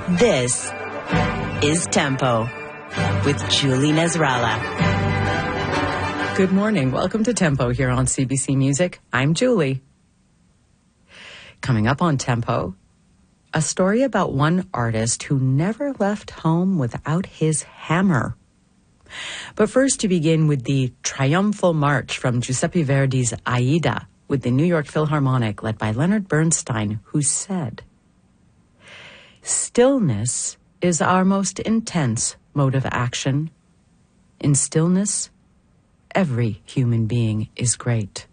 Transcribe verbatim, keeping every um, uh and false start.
This is Tempo with Julie Nasrallah. Good morning. Welcome to Tempo here on C B C Music. I'm Julie. Coming up on Tempo, a story about one artist who never left home without his hammer. But first, to begin with the triumphal march from Giuseppe Verdi's Aida with the New York Philharmonic led by Leonard Bernstein, who said, "Stillness is our most intense mode of action. In stillness, every human being is great."